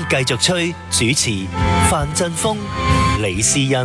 繼續吹主持范振鋒、李思欣。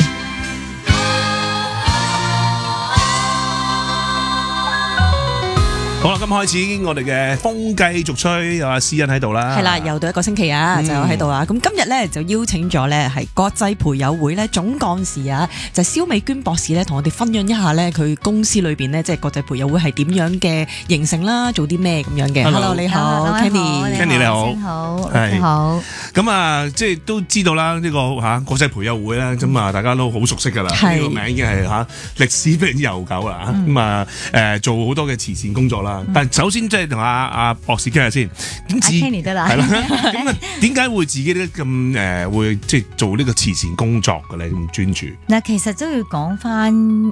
好啦，咁開始我哋嘅風繼續吹，有阿思欣喺度啦。 係啦，又到一個星期啊，就喺度啦。咁今日咧就邀請咗咧係國際培友會咧總幹事啊，就蕭美娟博士咧同我哋分享一下咧佢公司裏邊咧即係國際培友會係點樣嘅形成啦，做啲咩咁樣嘅。Hello， 你好 Kenny 你好， 你好。 咁啊，即係都知道啦，呢個國際培友會咧，咁啊大家都好熟悉噶啦，呢個名已經係歷史非常之悠久啦。咁啊做好多嘅慈善工作啦。但首先即係同阿博士傾下先，咁 Kenny得啦， 係啦，咁啊點解會自己咧咁會即係做呢個慈善工作嘅咧咁專注？ 嗱，其實都要講翻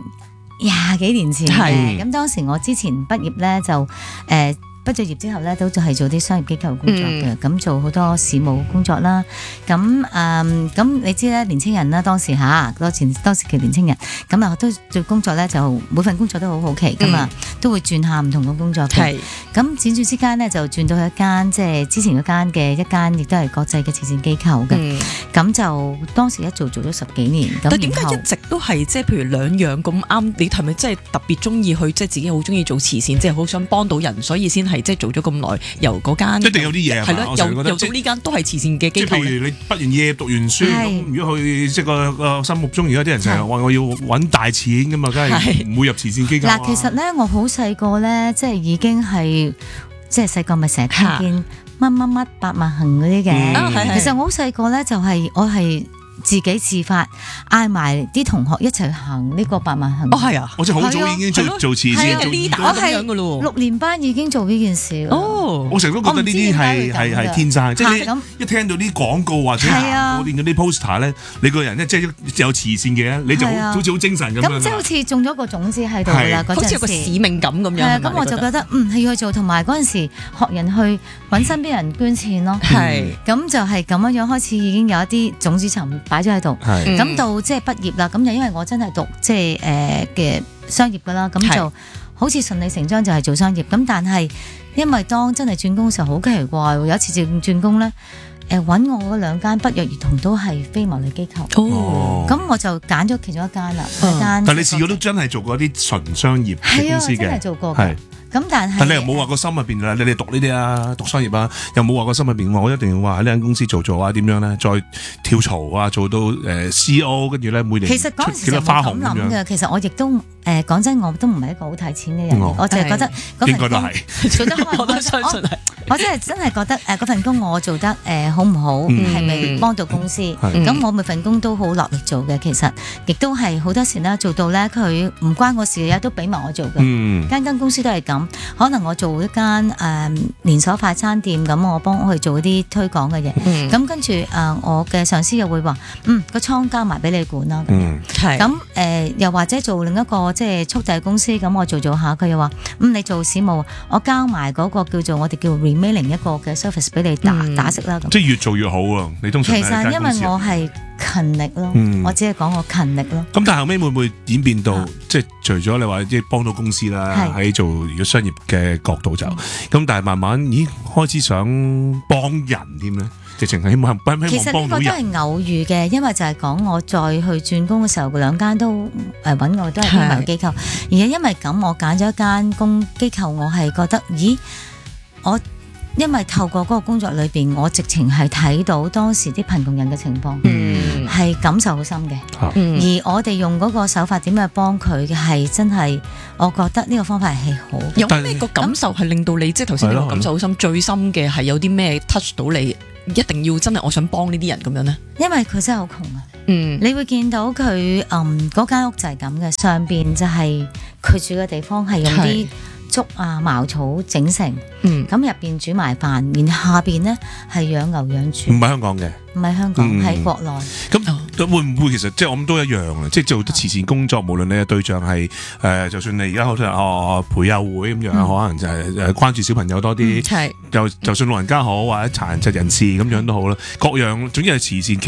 20幾年前嘅，咁當時我之前畢業咧就畢咗業之後咧，都係做啲商業機構工作嘅，咁做好多事務工作啦。咁你知咧，年青人啦，當時嘅年青人，咁啊都做工作咧，就每份工作都好好奇㗎嘛，都會轉下唔同嘅工作嘅。咁轉轉之間咧，就轉到一間即係之前嗰間嘅一間，亦都係國際嘅慈善機構嘅。咁就當時一做咗10幾年。 但點解一直都係即係譬如兩樣咁啱？你係咪真係特別中意去即係自己好中意做慈善，即係好想幫到人，所以先係即係做咗咁耐，由嗰間一定有啲嘢係咯， 又做呢間都係慈善嘅機構。 即係譬如你畢完業讀完書，如果去即係個心目中，而家啲人成日話我要揾大錢㗎嘛，梗係唔會入慈善機構。 嗱，其實咧我好細個咧，即係已經係即係細個咪成日聽見乜乜乜百萬行嗰啲嘅。其實我好細個咧，就係我係自己自發嗌埋啲同學一齊行呢個百萬行。 係啊， 我真係好早已經做慈善，做義工。 我係6年班已經做呢件事。 我成日都覺得呢啲係天生，即係你一聽到啲廣告或者我見到啲 poster 咧，你個人咧即係有慈善嘅，你就好似好精神咁樣。 咁即係好似種咗個種子喺度啦， 好似有個使命感咁樣。 咁我就覺得係要去做，同埋嗰陣時學人去揾身邊人捐錢咯。咁就係咁樣開始已經有一啲種子層擺咗喺度。咁到即係畢業啦，咁就因為我真係讀即係嘅商業噶啦，咁就好似順理成章就係做商業。咁但係因為當真係轉工嘅時候好奇怪，有一次轉工咧，揾我嗰2間不約而同都係非牟利機構。咁我就揀咗其中一間啦。但你試過都真係做過啲純商業嘅公司嘅？ 真係做過嘅。咁但係你又冇話個心入邊啦，你哋讀呢啲啊，讀商業啊，又冇話個心入邊話我一定要話喺呢間公司做啊，點樣咧？再跳槽啊，做到CEO，跟住咧每年其實嗰陣時就冇咁諗嘅。其實我亦都講真，我都唔係一個好睇錢嘅人，我就係覺得嗰份工做得開，我都相信係。我真係覺得嗰份工我做得好唔好，係咪幫到公司？咁我每份工都好落力做嘅，其實亦都係好多時咧做到咧佢唔關我事嘅嘢都俾埋我做嘅。間公司都係咁。可能我做一間連鎖快餐店，咁我幫我去做啲推廣嘅嘢。咁跟住我嘅上司又會話，個倉交埋俾你管啦。咁又或者做另一個即係速遞公司，咁我做下，佢又話你做市務，我交埋嗰個叫做我哋叫 remailing 一個嘅 service 俾你打色啦。 即係越做越好啊！你通常其實因為我係勤力咯，我只係講我勤力咯。 咁但係後尾會唔會演變到即係除咗你話即係幫到公司啦，喺做如果商業嘅角度就咁，但係慢慢開始想幫人添咧，直情係希望幫到人。 其實呢個都係偶遇嘅，因為就係講我再去轉工嘅時候，2間都揾我都係非牟利機構，而係因為咁我揀咗一間機構，我係覺得我因為透過嗰個工作裏邊，我直情係睇到當時啲貧窮人嘅情況，係感受好深嘅。而我哋用嗰個手法點去幫佢嘅，係真係我覺得呢個方法係好。 有咩個感受係令到你即係頭先呢個感受好深？最深嘅係有啲咩 touch 到你？一定要真係我想幫呢啲人咁樣呢？ 因為佢真係好窮啊！你會見到佢嗰間屋就係咁嘅，上邊就係佢住嘅地方係用啲竹啊茅草整成，咁入邊煮埋飯，然下邊呢係養牛養豬。 唔係香港嘅， 唔係香港，喺國內。 咁會唔會其實即係我諗都一樣啊？即係做慈善工作，無論你嘅對象係就算你而家好似培幼會咁樣，可能就係關注小朋友多啲，就算老人家好或者殘疾人士咁樣都好啦。各樣總之係慈善，其實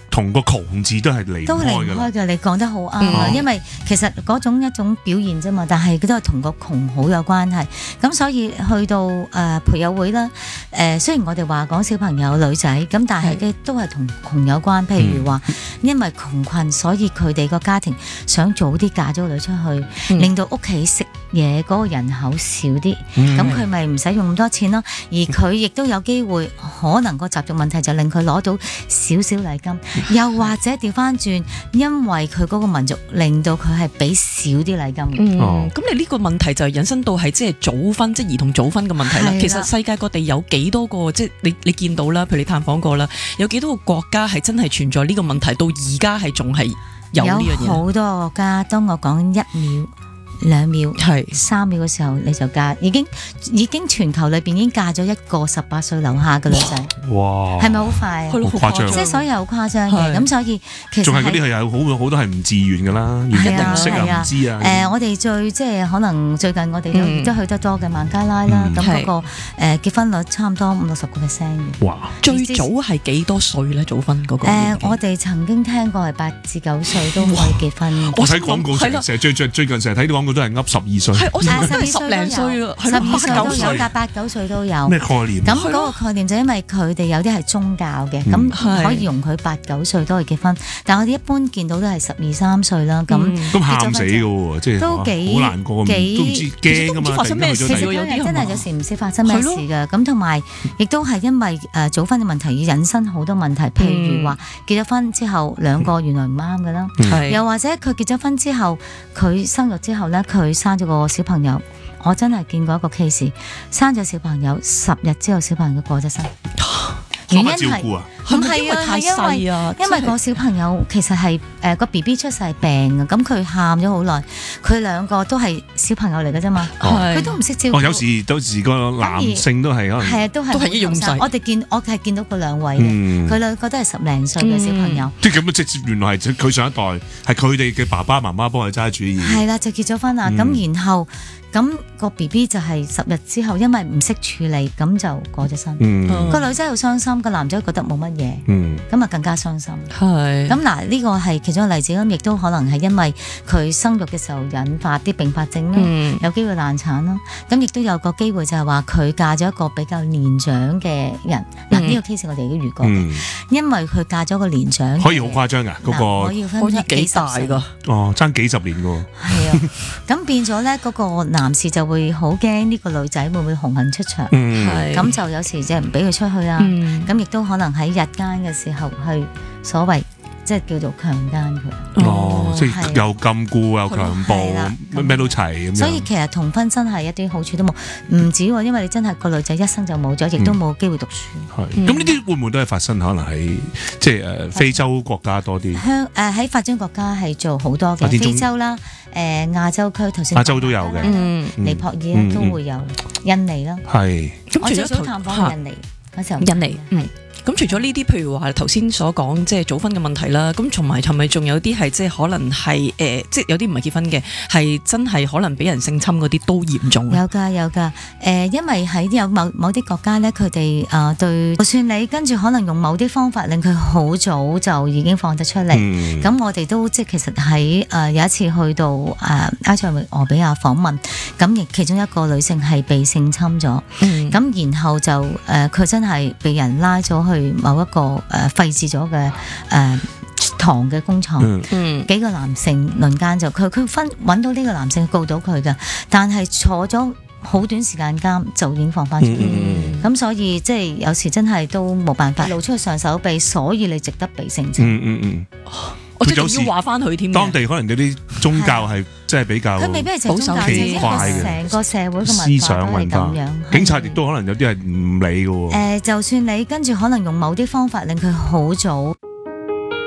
同個窮字都係離都離唔開嘅。你講得好啱啊，因為其實嗰種一種表現啫嘛，但係佢都係同個窮好有關係。咁所以去到培幼會啦，雖然我哋話講小朋友女仔，咁但係都係同窮有關。譬如話，因為窮困，所以佢哋個家庭想早啲嫁咗個女出去，令到屋企食嘢嗰個人口少啲，咁佢咪唔使用咁多錢咯。而佢亦都有機會，可能個習俗問題就令佢攞到少少禮金，又或者調翻轉，因為佢嗰個民族令到佢係俾少啲禮金。 咁你呢個問題就引申到係即係早婚，即係兒童早婚嘅問題啦。其實世界各地有幾多個，即係你見到啦，譬如你探訪過啦，有幾多個國家係真係存在呢個問題，到而家係仲係有呢樣嘢。有好多個國家，當我講1秒、2秒、3秒嘅時候，你就嫁，已經全球裏邊已經嫁咗一個18歲樓下嘅女仔。哇！係咪好快？ 好誇張， 即係所有好誇張嘅。咁所以其實仲係嗰啲係有好多係唔自願㗎啦，一定唔識啊，唔知啊。 我哋即係可能最近我哋都去得多嘅孟加拉啦，咁嗰個結婚率差唔多50-60%嘅。哇！ 最早係幾多歲咧？早婚嗰個？ 我哋曾經聽過係8至9歲都可以結婚。 我睇廣告成日最近成日睇啲廣告都係噏12歲。 係，我12零歲啊 ，12歲都有㗎，8、9歲都有。 咩概念？ 咁嗰個概念就因為佢哋有啲係宗教嘅，咁可以容許8、9歲都可以結婚。但係我哋一般見到都係12、13歲啦。咁都喊死㗎喎，即係都幾好難過，都唔知驚㗎嘛。 發生咩事？ 真係有時唔知發生咩事㗎。咁同埋亦都係因為早婚嘅問題而引申好多問題，譬如話結咗婚之後兩個原來唔啱㗎啦，又或者佢結咗婚之後佢生育之後咧，佢生咗個小朋友，我真係見過一個 case， 生咗小朋友10日之後，小朋友過咗身。原因係唔係啊？係因為個小朋友其實係個 BB 出世係病啊，咁佢喊咗好耐，佢兩個都係小朋友嚟嘅啫嘛，佢都唔識照顧。 有時個男性都係可能係啊，都係一樣細。 我係見到佢兩位嘅，佢兩個都係10零歲嘅小朋友。 即係咁直接，原來係佢上一代係佢哋嘅爸爸媽媽幫佢揸主意。 係啦，就結咗婚啦，咁然後。咁個 BB 就係10日之後，因為唔識處理，咁就過咗身。個女仔好傷心，個男仔覺得冇乜嘢，咁啊更加傷心。咁嗱，呢個係其中一個例子，咁亦都可能係因為佢生育嘅時候引發啲併發症啦，有機會難產啦。咁亦都有個機會就係話佢嫁咗一個比較年長嘅人。嗱，呢個 case 我哋都遇過，因為佢嫁咗個年長， 可以好誇張㗎，嗰個可以分幾大㗎？ 爭幾十年㗎喎。 係啊，咁變咗咧嗰個男士就會好驚呢個女仔會唔會紅杏出牆，咁就有時即係唔俾佢出去啊，咁亦都可能喺日間嘅時候去所謂即係叫做強姦佢。 即係又禁錮又強暴，咩都齊咁樣。 所以其實同婚真係一啲好處都冇，唔止喎，因為你真係個女仔一生就冇咗，亦都冇機會讀書。 咁呢啲會唔會都係發生？可能喺即係非洲國家多啲。 喺發展國家係做好多嘅，非洲啦，亞洲區頭先亞洲都有嘅， 尼泊爾都會有，印尼啦。 係。 我最早探訪印尼嗰時候， 印尼咁除咗呢啲，譬如話頭先所講即係早婚嘅問題啦，咁同埋係咪仲有啲係即係可能係即係有啲唔係結婚嘅，係真係可能俾人性侵嗰啲都嚴重？ 有㗎，因為喺有某啲國家咧，佢哋對，就算你跟住可能用某啲方法令佢好早就已經放得出嚟，咁我哋都即係其實喺有一次去到埃塞俄比亞訪問，咁亦其中一個女性係被性侵咗，咁然後就佢真係被人拉咗去某一個廢置咗嘅糖嘅工廠，幾個男性輪姦咗佢，揾到呢個男性告到佢㗎，但係坐咗好短時間監就已經放翻出嚟，咁所以即係有時真係都冇辦法露出上手臂，所以你值得被性侵。 我即係要話翻佢添。 當地可能有啲宗教係即係比較， 佢未必係宗教， 奇怪嘅成個社會嘅思想文化都係咁樣。 警察亦都可能有啲係唔理嘅喎。 就算你跟住可能用某啲方法令佢好早。